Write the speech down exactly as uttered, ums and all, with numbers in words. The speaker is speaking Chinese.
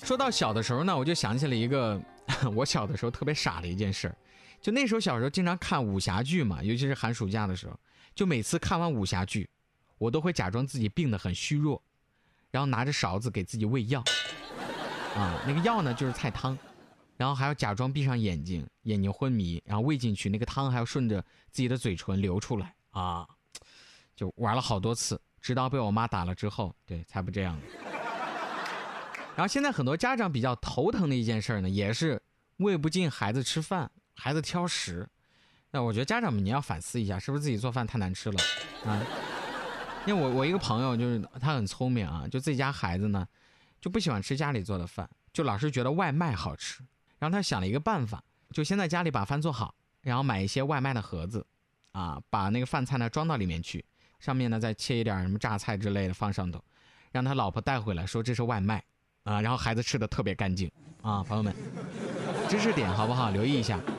说到小的时候呢，我就想起了一个我小的时候特别傻的一件事。就那时候小时候经常看武侠剧嘛，尤其是寒暑假的时候，就每次看完武侠剧，我都会假装自己病得很虚弱，然后拿着勺子给自己喂药啊，那个药呢就是菜汤，然后还要假装闭上眼睛，眼睛昏迷，然后喂进去，那个汤还要顺着自己的嘴唇流出来啊，就玩了好多次，直到被我妈打了之后，对，才不这样。然后现在很多家长比较头疼的一件事呢，也是喂不进孩子吃饭，孩子挑食。那我觉得家长们你要反思一下，是不是自己做饭太难吃了啊？因为我我一个朋友就是他很聪明啊，就自己家孩子呢就不喜欢吃家里做的饭，就老是觉得外卖好吃。然后他想了一个办法，就先在家里把饭做好，然后买一些外卖的盒子啊，把那个饭菜呢装到里面去，上面呢再切一点什么榨菜之类的放上头，让他老婆带回来说这是外卖啊，然后孩子吃的特别干净啊，朋友们，知识点好不好？留意一下。